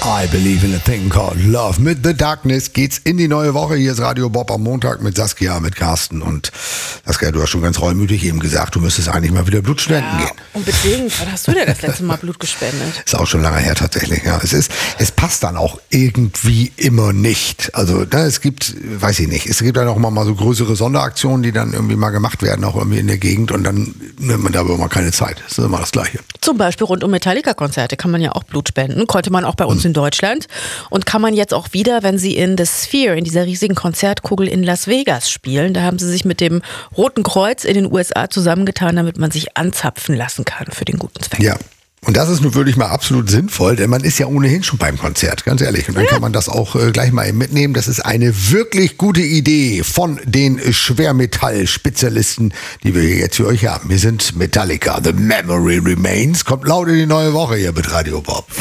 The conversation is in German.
I Believe in a Thing Called Love. Mit The Darkness geht's in die neue Woche. Hier ist Radio Bob am Montag mit Saskia, mit Carsten. Und Saskia, du hast schon ganz reumütig eben gesagt, du müsstest eigentlich mal wieder Blut spenden gehen. Unbedingt. Wann hast du denn das letzte Mal Blut gespendet? Ist auch schon lange her tatsächlich. Ja, es passt dann auch irgendwie immer nicht. Also es gibt, weiß ich nicht, es gibt dann auch mal so größere Sonderaktionen, die dann irgendwie mal gemacht werden, auch irgendwie in der Gegend. Und dann nimmt man da aber mal keine Zeit. Das ist immer das Gleiche. Zum Beispiel rund um Metallica-Konzerte kann man ja auch Blut spenden. Konnte man auch bei uns in Deutschland. Und kann man jetzt auch wieder, wenn sie in The Sphere, in dieser riesigen Konzertkugel in Las Vegas spielen. Da haben sie sich mit dem Roten Kreuz in den USA zusammengetan, damit man sich anzapfen lassen kann für den guten Zweck. Ja. Und das ist nun wirklich mal absolut sinnvoll, denn man ist ja ohnehin schon beim Konzert, ganz ehrlich. Und dann kann man das auch gleich mal eben mitnehmen. Das ist eine wirklich gute Idee von den Schwermetall-Spezialisten, die wir hier jetzt für euch haben. Wir sind Metallica, The Memory Remains. Kommt laut in die neue Woche hier mit Radio Bob.